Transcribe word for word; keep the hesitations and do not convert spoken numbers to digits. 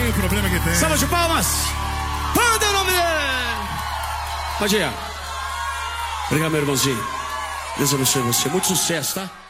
o problema que tem. Salva de palmas. Manda o nome dele. Pode ir. Obrigado, meu irmãozinho. Deus abençoe você. Muito sucesso, tá?